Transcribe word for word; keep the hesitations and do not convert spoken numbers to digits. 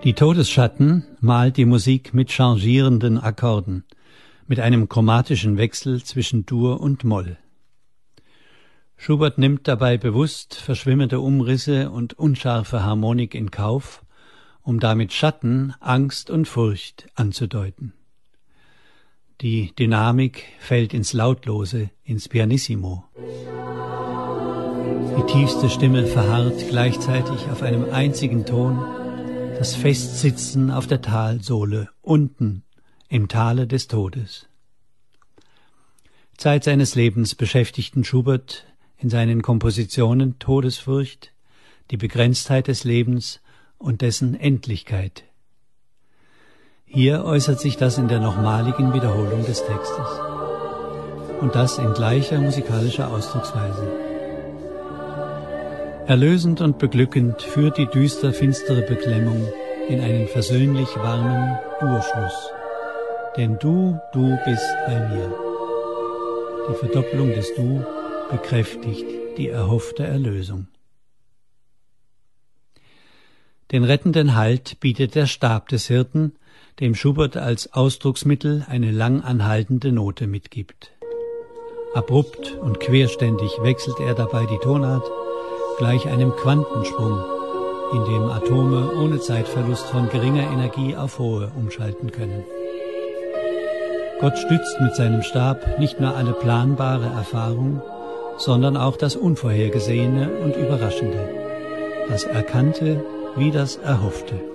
Die Todesschatten malt die Musik mit changierenden Akkorden, mit einem chromatischen Wechsel zwischen Dur und Moll. Schubert nimmt dabei bewusst verschwimmende Umrisse und unscharfe Harmonik in Kauf, um damit Schatten, Angst und Furcht anzudeuten. Die Dynamik fällt ins Lautlose, ins Pianissimo. Die tiefste Stimme verharrt gleichzeitig auf einem einzigen Ton, das Festsitzen auf der Talsohle, unten im Tale des Todes. Zeit seines Lebens beschäftigten Schubert in seinen Kompositionen Todesfurcht, die Begrenztheit des Lebens und dessen Endlichkeit. Hier äußert sich das in der nochmaligen Wiederholung des Textes. Und das in gleicher musikalischer Ausdrucksweise. Erlösend und beglückend führt die düster-finstere Beklemmung in einen versöhnlich warmen Urschluss. Denn du, du bist bei mir. Die Verdoppelung des Du bekräftigt die erhoffte Erlösung. Den rettenden Halt bietet der Stab des Hirten, dem Schubert als Ausdrucksmittel eine lang anhaltende Note mitgibt. Abrupt und querständig wechselt er dabei die Tonart, gleich einem Quantensprung, in dem Atome ohne Zeitverlust von geringer Energie auf hohe umschalten können. Gott stützt mit seinem Stab nicht nur alle planbare Erfahrung, sondern auch das Unvorhergesehene und Überraschende, das Erkannte wie das Erhoffte.